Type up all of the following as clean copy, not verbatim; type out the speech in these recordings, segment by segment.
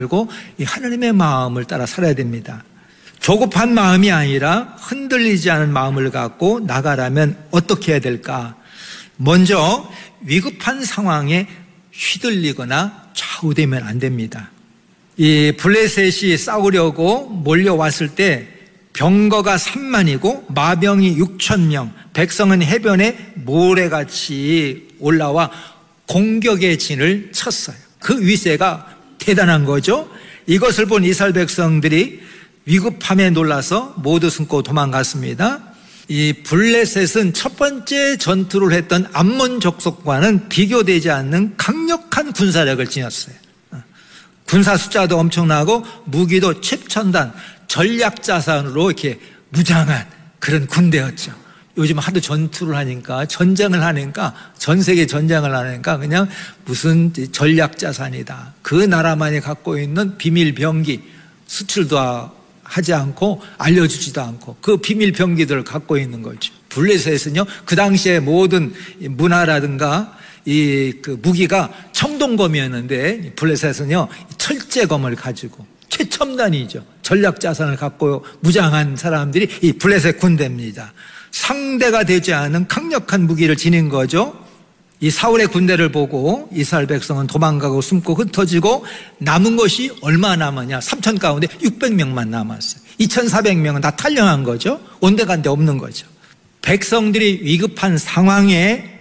그리고 이 하나님의 마음을 따라 살아야 됩니다. 조급한 마음이 아니라 흔들리지 않은 마음을 갖고 나가라면 어떻게 해야 될까? 먼저 위급한 상황에 휘둘리거나 좌우되면 안 됩니다. 이 블레셋이 싸우려고 몰려왔을 때 병거가 3만이고 마병이 6,000명, 백성은 해변에 모래같이 올라와 공격의 진을 쳤어요. 그 위세가 대단한 거죠. 이것을 본 이스라엘 백성들이 위급함에 놀라서 모두 숨고 도망갔습니다. 이 블레셋은 첫 번째 전투를 했던 암몬 족속과는 비교되지 않는 강력한 군사력을 지녔어요. 군사 숫자도 엄청나고 무기도 최첨단 전략자산으로 이렇게 무장한 그런 군대였죠. 요즘 하도 전투를 하니까, 전쟁을 하니까, 전 세계 전쟁을 하니까 그냥 무슨 전략자산이다. 그 나라만이 갖고 있는 비밀 병기, 수출도 하지 않고 알려주지도 않고 그 비밀 병기들을 갖고 있는 거죠. 블레셋은요, 그 당시에 모든 문화라든가 그 무기가 청동검이었는데 블레셋은요, 철제검을 가지고 최첨단이죠. 전략자산을 갖고 무장한 사람들이 이 블레셋 군대입니다. 상대가 되지 않은 강력한 무기를 지닌 거죠. 이 사울의 군대를 보고 이스라엘 백성은 도망가고 숨고 흩어지고 남은 것이 얼마 남았냐? 3천 가운데 600명만 남았어요. 2,400명은 다 탈영한 거죠. 온데간데 없는 거죠. 백성들이 위급한 상황에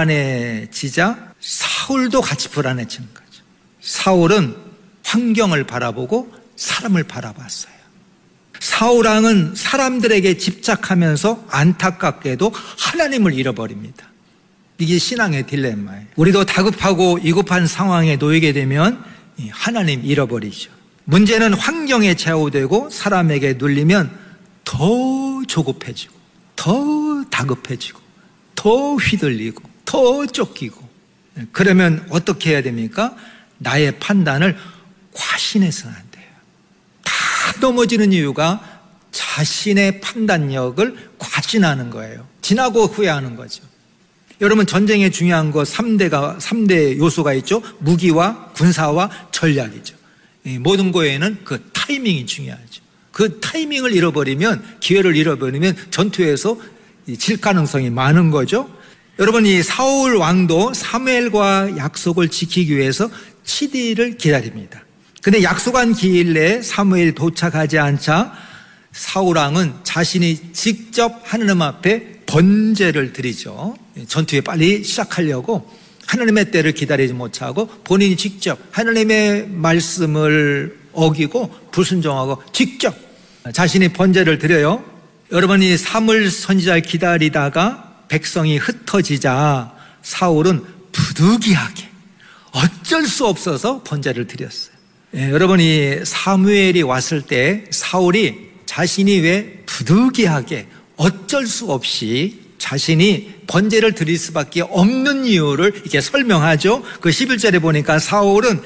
불안해지자 사울도 같이 불안해지는 거죠. 사울은 환경을 바라보고 사람을 바라봤어요. 사울왕은 사람들에게 집착하면서 안타깝게도 하나님을 잃어버립니다. 이게 신앙의 딜레마예요. 우리도 다급하고 위급한 상황에 놓이게 되면 하나님 잃어버리죠. 문제는 환경에 좌우되고 사람에게 눌리면 더 조급해지고 더 다급해지고 더 휘둘리고 더 쫓기고. 그러면 어떻게 해야 됩니까? 나의 판단을 과신해서는 안 돼요. 다 넘어지는 이유가 자신의 판단력을 과신하는 거예요. 지나고 후회하는 거죠. 여러분, 전쟁에 중요한 거 3대 요소가 있죠. 무기와 군사와 전략이죠. 모든 거에는 그 타이밍이 중요하죠. 그 타이밍을 잃어버리면, 기회를 잃어버리면 전투에서 질 가능성이 많은 거죠. 여러분, 이 사울 왕도 사무엘과 약속을 지키기 위해서 7일을 기다립니다. 근데 약속한 기일 내에 사무엘이 도착하지 않자 사울 왕은 자신이 직접 하나님 앞에 번제를 드리죠. 전투에 빨리 시작하려고 하나님의 때를 기다리지 못하고 본인이 직접 하나님의 말씀을 어기고 불순종하고 직접 자신이 번제를 드려요. 여러분이 사무엘 선지자를 기다리다가 백성이 흩어지자 사울은 부득이하게 어쩔 수 없어서 번제를 드렸어요. 여러분이 사무엘이 왔을 때 사울이 자신이 왜 부득이하게 어쩔 수 없이 자신이 번제를 드릴 수밖에 없는 이유를 이렇게 설명하죠. 그 11절에 보니까 사울은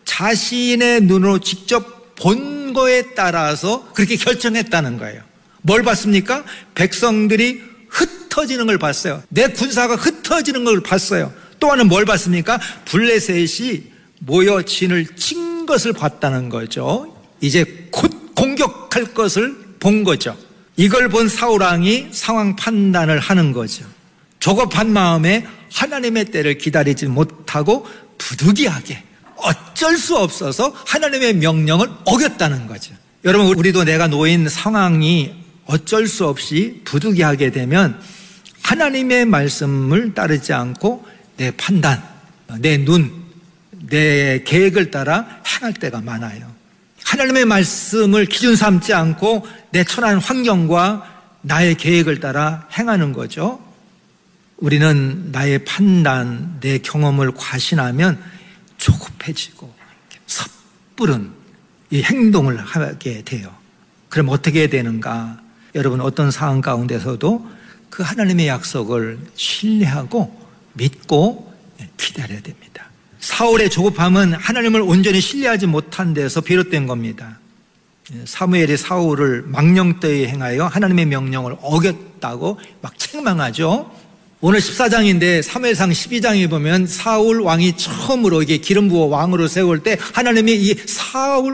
자신의 눈으로 직접 본 거에 따라서 그렇게 결정했다는 거예요. 뭘 봤습니까? 백성들이 흩어지는 걸 봤어요. 내 군사가 흩어지는 걸 봤어요. 또 하나는 뭘 봤습니까? 블레셋이 모여 진을 친 것을 봤다는 거죠. 이제 곧 공격할 것을 본 거죠. 이걸 본 사울왕이 상황 판단을 하는 거죠. 조급한 마음에 하나님의 때를 기다리지 못하고 부득이하게 어쩔 수 없어서 하나님의 명령을 어겼다는 거죠. 여러분, 우리도 내가 놓인 상황이 어쩔 수 없이 부득이하게 되면 하나님의 말씀을 따르지 않고 내 판단, 내 눈, 내 계획을 따라 행할 때가 많아요. 하나님의 말씀을 기준 삼지 않고 내 처한 환경과 나의 계획을 따라 행하는 거죠. 우리는 나의 판단, 내 경험을 과신하면 조급해지고 섣부른 이 행동을 하게 돼요. 그럼 어떻게 해야 되는가? 여러분, 어떤 상황 가운데서도 그 하나님의 약속을 신뢰하고 믿고 기다려야 됩니다. 사울의 조급함은 하나님을 온전히 신뢰하지 못한 데서 비롯된 겁니다. 사무엘이 사울을 망령되이 행하여 하나님의 명령을 어겼다고 막 책망하죠. 오늘 14장인데 사무엘상 12장에 보면 사울 왕이 처음으로 이게 기름 부어 왕으로 세울 때 하나님이 이 사울